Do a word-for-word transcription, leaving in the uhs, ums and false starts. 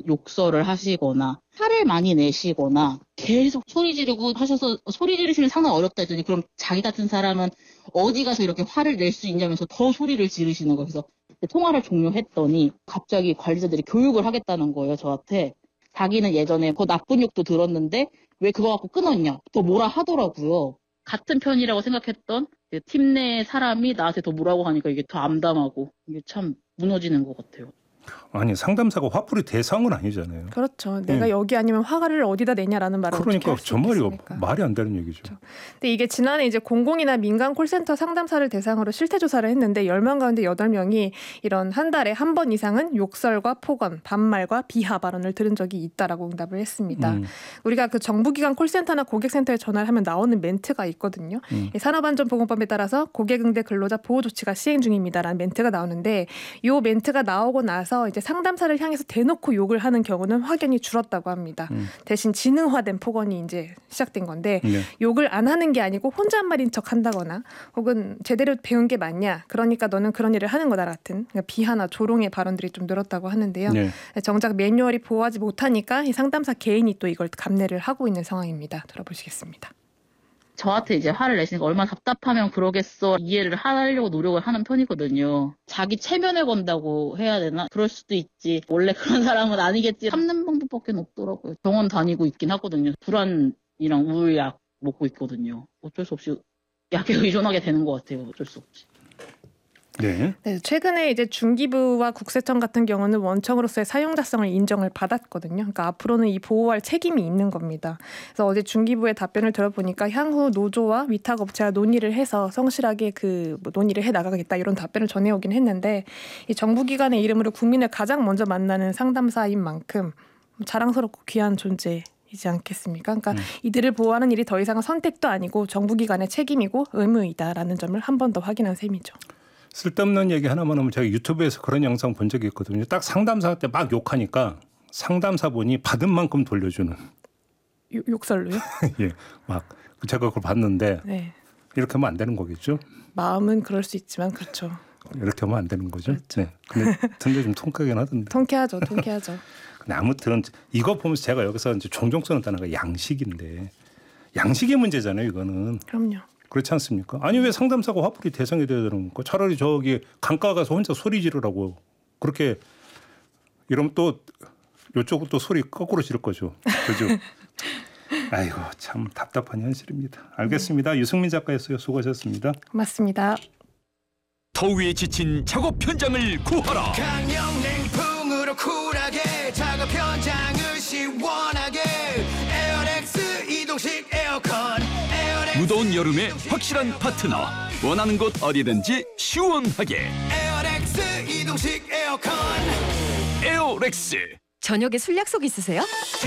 욕설을 하시거나 화를 많이 내시거나 계속 소리 지르고 하셔서 소리 지르시면 상당히 어렵다 했더니 그럼 자기 같은 사람은 어디 가서 이렇게 화를 낼 수 있냐면서 더 소리를 지르시는 거예요. 그래서 통화를 종료했더니 갑자기 관리자들이 교육을 하겠다는 거예요, 저한테. 자기는 예전에 더 나쁜 욕도 들었는데 왜 그거 갖고 끊었냐. 더 뭐라 하더라고요. 같은 편이라고 생각했던 팀 내 사람이 나한테 더 뭐라고 하니까 이게 더 암담하고 이게 참 무너지는 것 같아요. 아니 상담사가 화풀이 대상은 아니잖아요. 그렇죠. 내가 네. 여기 아니면 화를 어디다 내냐라는 말을 그러니까 어떻게 저 말이 말이 안 되는 얘기죠. 그렇죠. 근데 이게 지난해 이제 공공이나 민간 콜센터 상담사를 대상으로 실태 조사를 했는데 열 명 가운데 여덟 명이 이런 한 달에 한 번 이상은 욕설과 폭언, 반말과 비하 발언을 들은 적이 있다라고 응답을 했습니다. 음. 우리가 그 정부기관 콜센터나 고객센터에 전화를 하면 나오는 멘트가 있거든요. 음. 산업안전보건법에 따라서 고객응대 근로자 보호 조치가 시행 중입니다라는 멘트가 나오는데 이 멘트가 나오고 나서 이제 상담사를 향해서 대놓고 욕을 하는 경우는 확연히 줄었다고 합니다. 음. 대신 지능화된 폭언이 이제 시작된 건데 네. 욕을 안 하는 게 아니고 혼잣말인 척 한다거나 혹은 제대로 배운 게 맞냐 그러니까 너는 그런 일을 하는 거다 같은 그러니까 비하나 조롱의 발언들이 좀 늘었다고 하는데요. 네. 정작 매뉴얼이 보호하지 못하니까 이 상담사 개인이 또 이걸 감내를 하고 있는 상황입니다. 들어보시겠습니다. 저한테 이제 화를 내시니까 얼마나 답답하면 그러겠어 이해를 하려고 노력을 하는 편이거든요. 자기 체면에 건다고 해야 되나? 그럴 수도 있지. 원래 그런 사람은 아니겠지. 참는 방법밖에 없더라고요. 병원 다니고 있긴 하거든요. 불안이랑 우울약 먹고 있거든요. 어쩔 수 없이 약에 의존하게 되는 것 같아요. 어쩔 수 없이. 네. 네, 최근에 이제 중기부와 국세청 같은 경우는 원청으로서의 사용자성을 인정을 받았거든요. 그러니까 앞으로는 이 보호할 책임이 있는 겁니다. 그래서 어제 중기부의 답변을 들어보니까 향후 노조와 위탁업체와 논의를 해서 성실하게 그 논의를 해 나가겠다 이런 답변을 전해오긴 했는데 이 정부기관의 이름으로 국민을 가장 먼저 만나는 상담사인 만큼 자랑스럽고 귀한 존재. 이지 않겠습니까? 그러니까 음. 이들을 보호하는 일이 더 이상은 선택도 아니고 정부기관의 책임이고 의무이다라는 점을 한 번 더 확인한 셈이죠. 쓸데없는 얘기 하나만 하면 제가 유튜브에서 그런 영상 본 적이 있거든요. 딱 상담사한테 막 욕하니까 상담사분이 받은 만큼 돌려주는. 요, 욕설로요? 예, 막 제가 그걸 봤는데 네. 이렇게 하면 안 되는 거겠죠? 마음은 그럴 수 있지만 그렇죠. 이렇게 하면 안 되는 거죠? 그렇죠. 네. 근데 듣는데 좀 통쾌하긴 하던데. 통쾌하죠, 통쾌하죠. 근데 아무튼 이거 보면서 제가 여기서 이제 종종 쓰는 단어가 양식인데 양식의 문제잖아요, 이거는. 그럼요. 그렇지 않습니까? 아니 왜 상담사가 화풀이 대상이 되야 되는 겁니까? 차라리 저기 강가 가서 혼자 소리 지르라고 그렇게 이러면 또 이쪽은 또 소리 거꾸로 지를 거죠. 그죠? 아이고 참 답답한 현실입니다. 알겠습니다. 네. 유승민 작가였어요. 수고하셨습니다. 고맙습니다. 더위에 지친 작업 현장을 구하라. 강력냉풍으로 쿨하게 작업 현장을 시원하게 에어렉스 이동식 에어컨 무더운 여름에 확실한 파트너 원하는 곳 어디든지 시원하게 에어렉스 이동식 에어컨 에어렉스. 저녁에 술 약속 있으세요?